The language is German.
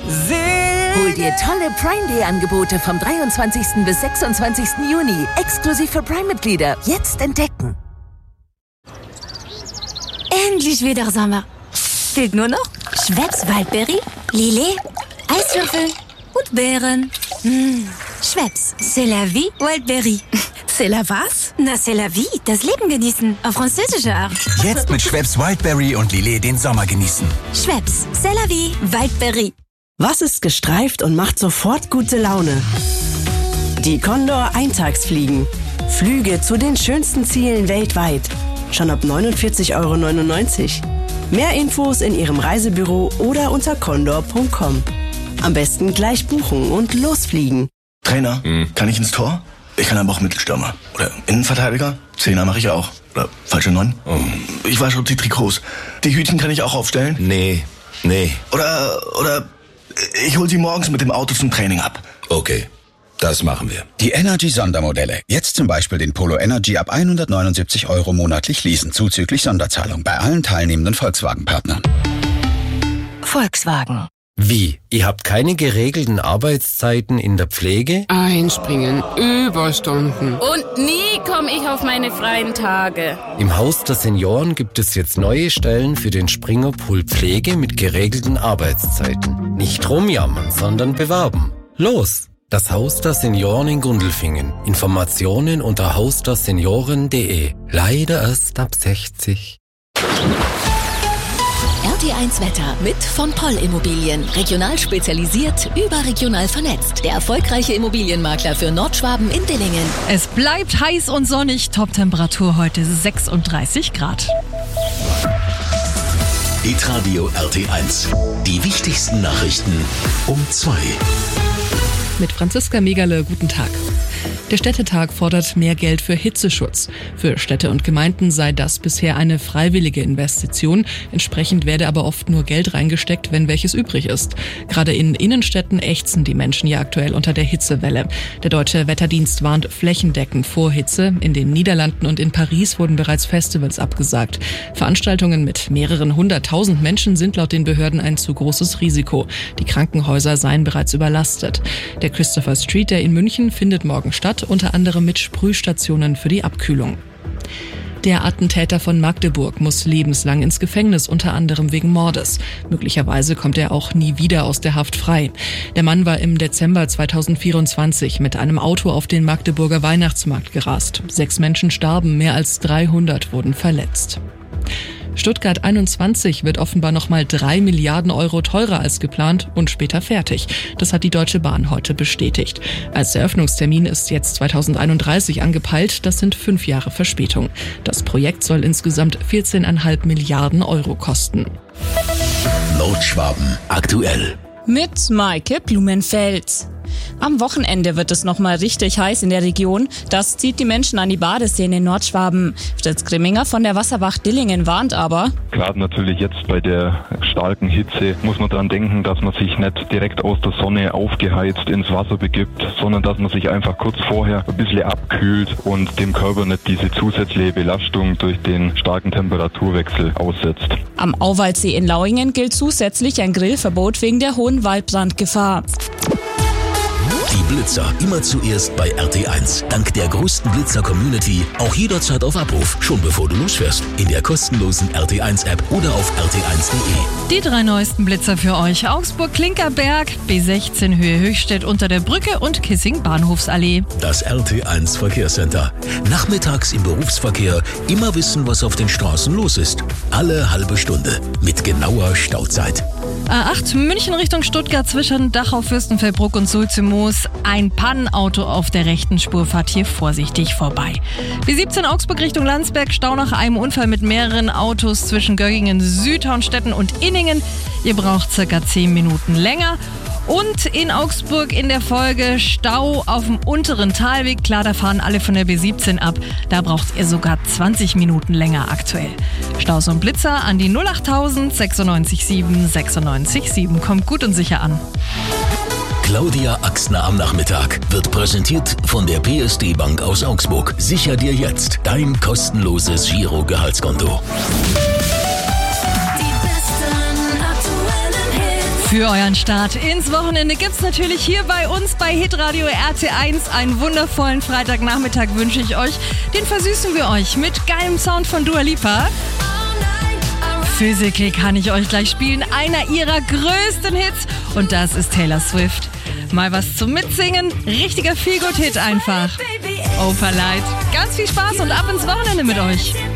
Hol dir tolle Prime-Day-Angebote vom 23. bis 26. Juni. Exklusiv für Prime-Mitglieder. Jetzt entdecken. Endlich wieder Sommer. Fehlt nur noch Schweppes Waldbeere, Lillet, Eiswürfel und Beeren. Schweppes, c'est la vie, Waldbeere. C'est la was? Na, c'est la vie, das Leben genießen. Auf französische Art. Jetzt mit Schweppes Wildberry und Lillet den Sommer genießen. Schweppes, c'est la vie, Waldbeere. Was ist gestreift und macht sofort gute Laune? Die Condor Eintagsfliegen. Flüge zu den schönsten Zielen weltweit. Schon ab 49,99 €. Mehr Infos in Ihrem Reisebüro oder unter condor.com. Am besten gleich buchen und losfliegen. Trainer, kann ich ins Tor? Ich kann aber auch Mittelstürmer. Oder Innenverteidiger? Zehner mache ich auch. Oder falsche 9? Ich wasche die Trikots. Die Hütchen kann ich auch aufstellen? Nee. Oder ich hol sie morgens mit dem Auto zum Training ab. Okay, das machen wir. Die Energy-Sondermodelle. Jetzt zum Beispiel den Polo Energy ab 179 € monatlich leasen, zuzüglich Sonderzahlung bei allen teilnehmenden Volkswagen-Partnern. Volkswagen. Wie? Ihr habt keine geregelten Arbeitszeiten in der Pflege? Einspringen, Überstunden. Und nie komme ich auf meine freien Tage. Im Haus der Senioren gibt es jetzt neue Stellen für den Springerpool Pflege mit geregelten Arbeitszeiten. Nicht rumjammern, sondern bewerben. Los! Das Haus der Senioren in Gundelfingen. Informationen unter hausdersenioren.de. Leider erst ab 60. RT1 Wetter mit von Poll Immobilien. Regional spezialisiert, überregional vernetzt. Der erfolgreiche Immobilienmakler für Nordschwaben in Dillingen. Es bleibt heiß und sonnig. Toptemperatur heute 36 Grad. Hitradio RT1. Die wichtigsten Nachrichten um 2. Mit Franziska Megale, guten Tag. Der Städtetag fordert mehr Geld für Hitzeschutz. Für Städte und Gemeinden sei das bisher eine freiwillige Investition. Entsprechend werde aber oft nur Geld reingesteckt, wenn welches übrig ist. Gerade in Innenstädten ächzen die Menschen ja aktuell unter der Hitzewelle. Der Deutsche Wetterdienst warnt flächendeckend vor Hitze. In den Niederlanden und in Paris wurden bereits Festivals abgesagt. Veranstaltungen mit mehreren 100.000 Menschen sind laut den Behörden ein zu großes Risiko. Die Krankenhäuser seien bereits überlastet. Der Christopher Street Day in München findet morgen statt, unter anderem mit Sprühstationen für die Abkühlung. Der Attentäter von Magdeburg muss lebenslang ins Gefängnis, unter anderem wegen Mordes. Möglicherweise kommt er auch nie wieder aus der Haft frei. Der Mann war im Dezember 2024 mit einem Auto auf den Magdeburger Weihnachtsmarkt gerast. 6 Menschen starben, mehr als 300 wurden verletzt. Stuttgart 21 wird offenbar nochmal 3 Milliarden € teurer als geplant und später fertig. Das hat die Deutsche Bahn heute bestätigt. Als Eröffnungstermin ist jetzt 2031 angepeilt. Das sind 5 Jahre Verspätung. Das Projekt soll insgesamt 14,5 Milliarden € kosten. Nordschwaben aktuell. Mit Maike Blumenfeld. Am Wochenende wird es nochmal richtig heiß in der Region. Das zieht die Menschen an die Badeseen in Nordschwaben. Fritz Grimminger von der Wasserwacht Dillingen warnt aber: Gerade natürlich jetzt bei der starken Hitze muss man daran denken, dass man sich nicht direkt aus der Sonne aufgeheizt ins Wasser begibt, sondern dass man sich einfach kurz vorher ein bisschen abkühlt und dem Körper nicht diese zusätzliche Belastung durch den starken Temperaturwechsel aussetzt. Am Auwaldsee in Lauingen gilt zusätzlich ein Grillverbot wegen der hohen Waldbrandgefahr. Die Blitzer immer zuerst bei RT1. Dank der größten Blitzer-Community auch jederzeit auf Abruf. Schon bevor du losfährst. In der kostenlosen RT1-App oder auf rt1.de. Die 3 neuesten Blitzer für euch. Augsburg-Klinkerberg, B16 Höhe Höchstädt unter der Brücke und Kissing-Bahnhofsallee. Das RT1 Verkehrscenter. Nachmittags im Berufsverkehr immer wissen, was auf den Straßen los ist. Alle halbe Stunde. Mit genauer Stauzeit. A8 München Richtung Stuttgart zwischen Dachau, Fürstenfeldbruck und Sulzimoos. Ein Pannenauto auf der rechten Spur, fahrt hier vorsichtig vorbei. B17 Augsburg Richtung Landsberg, Stau nach einem Unfall mit mehreren Autos zwischen Göggingen, Südhornstetten und Inningen. Ihr braucht circa 10 Minuten länger. Und in Augsburg in der Folge Stau auf dem unteren Talweg. Klar, da fahren alle von der B17 ab. Da braucht ihr sogar 20 Minuten länger aktuell. Staus und Blitzer an die 08000 96 7 96 7. Kommt gut und sicher an. Claudia Axner am Nachmittag wird präsentiert von der PSD Bank aus Augsburg. Sicher dir jetzt dein kostenloses Giro-Gehaltskonto. Die besten aktuellen Hits. Für euren Start ins Wochenende gibt's natürlich hier bei uns bei Hitradio RT1 einen wundervollen Freitagnachmittag wünsche ich euch. Den versüßen wir euch mit geilem Sound von Dua Lipa. Physically kann ich euch gleich spielen, einer ihrer größten Hits und das ist Taylor Swift. Mal was zum Mitsingen, richtiger Feelgood-Hit einfach. Opalite. Ganz viel Spaß und ab ins Wochenende mit euch.